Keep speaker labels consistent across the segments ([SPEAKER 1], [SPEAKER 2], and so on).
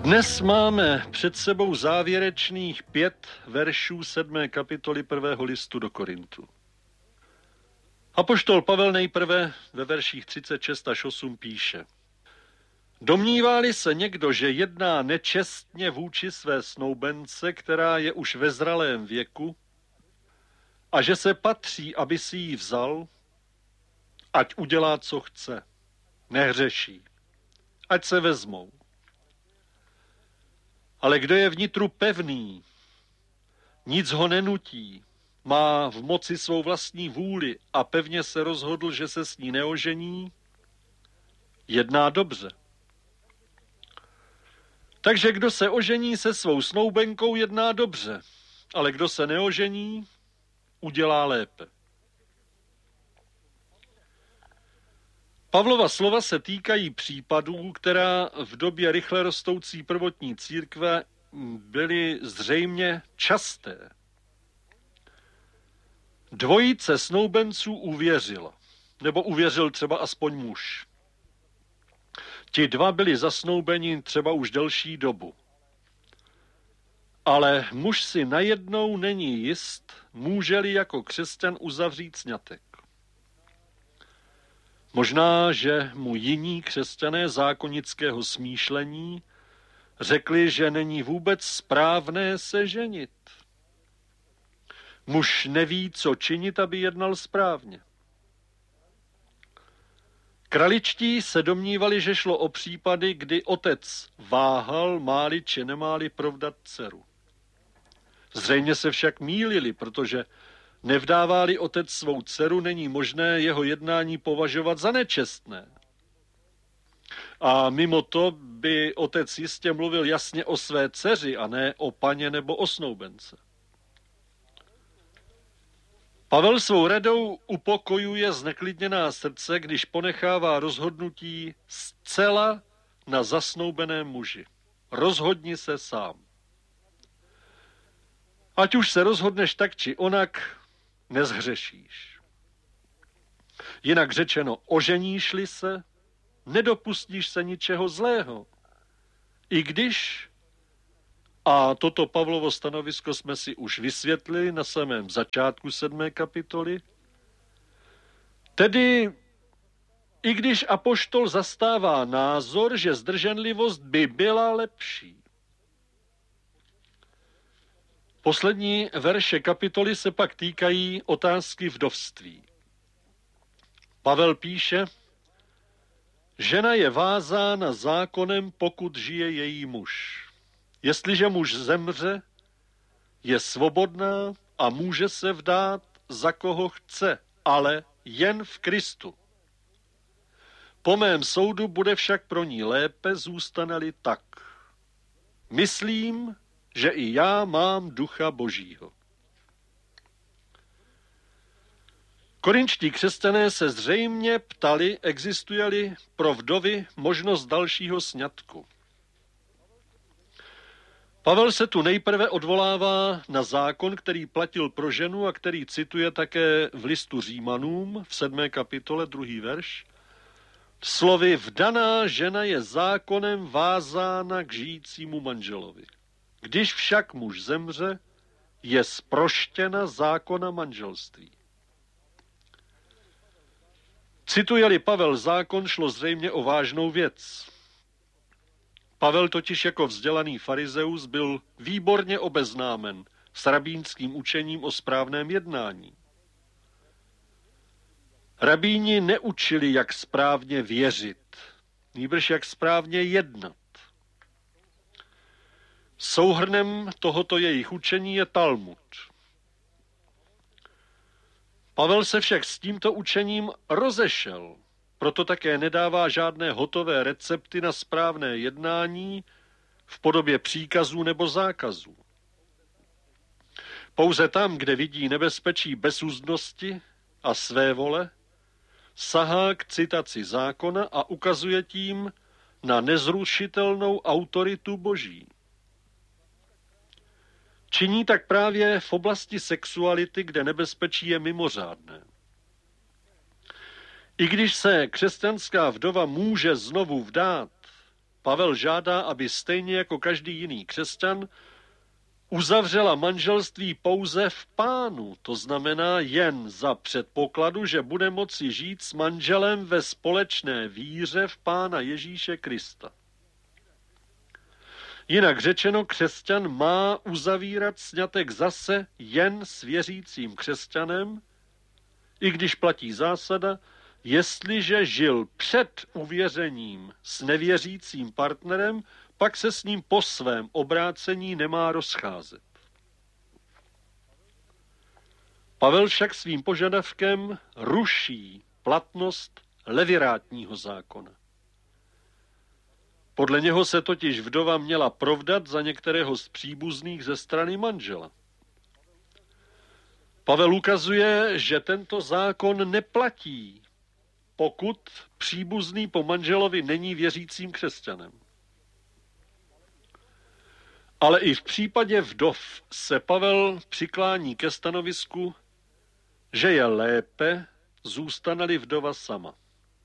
[SPEAKER 1] Dnes máme před sebou závěrečných 5 veršů 7. kapitoly 1. listu do Korintu. Apoštol Pavel nejprve ve verších 36 až 8 píše: Domnívá-li se někdo, že jedná nečestně vůči své snoubence, která je už ve zralém věku, a že se patří, aby si ji vzal, ať udělá, co chce, nehřeší, ať se vezmou. Ale kdo je vnitru pevný, nic ho nenutí, má v moci svou vlastní vůli a pevně se rozhodl, že se s ní neožení, jedná dobře. Takže kdo se ožení se svou snoubenkou, jedná dobře, ale kdo se neožení, udělá lépe. Pavlova slova se týkají případů, která v době rychle rostoucí prvotní církve byly zřejmě časté. Dvojice snoubenců uvěřila, nebo uvěřil třeba aspoň muž. Ti dva byli zasnoubeni třeba už delší dobu. Ale muž si najednou není jist, může-li jako křesťan uzavřít sňatek. Možná, že mu jiní křesťané zákonického smýšlení řekli, že není vůbec správné se ženit. Muž neví, co činit, aby jednal správně. Kraličtí se domnívali, že šlo o případy, kdy otec váhal, máli či nemáli provdat dceru. Zřejmě se však mýlili, protože nevdává-li otec svou dceru, není možné jeho jednání považovat za nečestné. A mimo to by otec jistě mluvil jasně o své dceři a ne o paně nebo o snoubence. Pavel svou radou upokojuje zneklidněná srdce, když ponechává rozhodnutí zcela na zasnoubeném muži. Rozhodni se sám. Ať už se rozhodneš tak či onak, nezhřešíš. Jinak řečeno, oženíš-li se, nedopustíš se ničeho zlého. I když, a toto Pavlovo stanovisko jsme si už vysvětlili na samém začátku 7. kapitoly, tedy i když apoštol zastává názor, že zdrženlivost by byla lepší. Poslední verše kapitoly se pak týkají otázky vdovství. Pavel píše: Žena je vázána zákonem, pokud žije její muž. Jestliže muž zemře, je svobodná a může se vdát za koho chce, ale jen v Kristu. Po mém soudu bude však pro ní lépe, zůstane-li tak. Myslím, že i já mám ducha Božího. Korinčtí křesťané se zřejmě ptali, existuje-li pro vdovy možnost dalšího sňatku. Pavel se tu nejprve odvolává na zákon, který platil pro ženu a který cituje také v listu Římanům v 7. kapitole 2. verš. Slovy: vdaná žena je zákonem vázána k žijícímu manželovi. Když však muž zemře, je zproštěna zákona manželství. Cituje-li Pavel zákon, šlo zřejmě o vážnou věc. Pavel totiž jako vzdělaný farizeus byl výborně obeznámen s rabínským učením o správném jednání. Rabíni neučili, jak správně věřit, nýbrž jak správně jednat. Souhrnem tohoto jejich učení je Talmud. Pavel se však s tímto učením rozešel, proto také nedává žádné hotové recepty na správné jednání v podobě příkazů nebo zákazů. Pouze tam, kde vidí nebezpečí bezúzdnosti a svévole, sahá k citaci zákona a ukazuje tím na nezrušitelnou autoritu Boží. Činí tak právě v oblasti sexuality, kde nebezpečí je mimořádné. I když se křesťanská vdova může znovu vdát, Pavel žádá, aby stejně jako každý jiný křesťan uzavřela manželství pouze v Pánu, to znamená jen za předpokladu, že bude moci žít s manželem ve společné víře v Pána Ježíše Krista. Jinak řečeno, křesťan má uzavírat sňatek zase jen s věřícím křesťanem, i když platí zásada, jestliže žil před uvěřením s nevěřícím partnerem, pak se s ním po svém obrácení nemá rozcházet. Pavel však svým požadavkem ruší platnost levirátního zákona. Podle něho se totiž vdova měla provdat za některého z příbuzných ze strany manžela. Pavel ukazuje, že tento zákon neplatí, pokud příbuzný po manželovi není věřícím křesťanem. Ale i v případě vdov se Pavel přiklání ke stanovisku, že je lépe, zůstane-li vdova sama.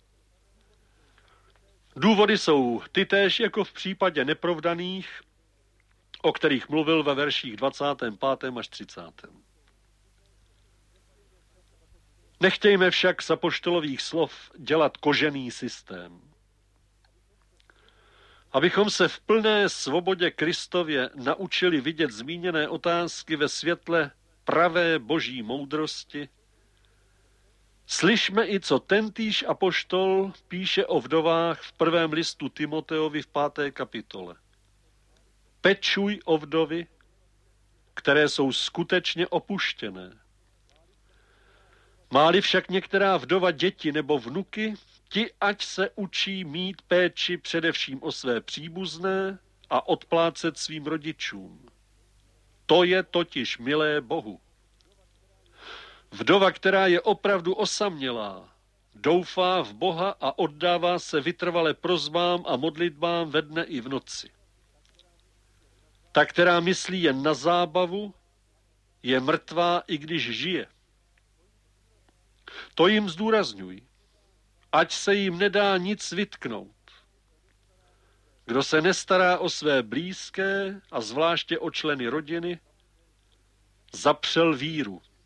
[SPEAKER 1] Důvody jsou tytéž jako v případě neprovdaných, o kterých mluvil ve verších 25. až 30. Nechtějme však z apoštolových slov dělat kožený systém. Abychom se v plné svobodě Kristově naučili vidět zmíněné otázky ve světle pravé boží moudrosti, slyšme i, co tentýž apoštol píše o vdovách v 1. listu Timoteovi v 5. kapitole. Pečuj o vdovy, které jsou skutečně opuštěné. Má-li však některá vdova děti nebo vnuky, ti ať se učí mít péči především o své příbuzné a odplácet svým rodičům. To je totiž milé Bohu. Vdova, která je opravdu osamělá, doufá v Boha a oddává se vytrvale prosbám a modlitbám ve dne i v noci. Ta, která myslí jen na zábavu, je mrtvá, i když žije. To jim zdůrazňuj, ať se jim nedá nic vytknout. Kdo se nestará o své blízké a zvláště o členy rodiny, zapřel víru,